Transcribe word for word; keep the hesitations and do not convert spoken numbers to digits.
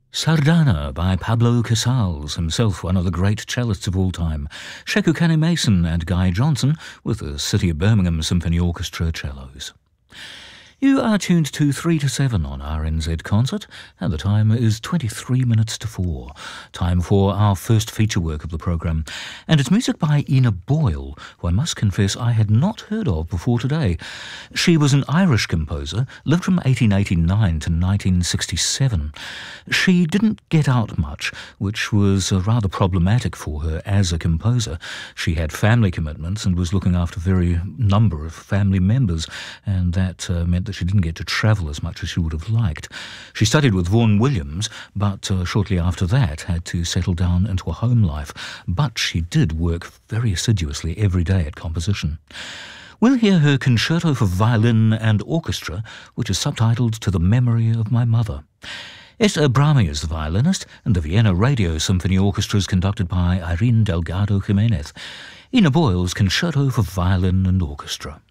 Sardana by Pablo Casals, himself one of the great cellists of all time, Sheku Kenny Mason and Guy Johnson with the City of Birmingham Symphony Orchestra cellos. You are tuned to three to seven on R N Z Concert, and the time is twenty-three minutes to four. Time for our first feature work of the programme, and it's music by Ina Boyle, who I must confess I had not heard of before today. She was an Irish composer, lived from eighteen eighty-nine to nineteen sixty-seven. She didn't get out much, which was uh, rather problematic for her as a composer. She had family commitments and was looking after a very number of family members, and that uh, meant that she didn't get to travel as much as she would have liked. She studied with Vaughan Williams, but uh, shortly after that had to settle down into a home life. But she did work very assiduously every day at composition. We'll hear her Concerto for Violin and Orchestra, which is subtitled To the Memory of My Mother. Esther Brahmi is the violinist, and the Vienna Radio Symphony Orchestra is conducted by Irene Delgado Jimenez. Ina Boyle's Concerto for Violin and Orchestra.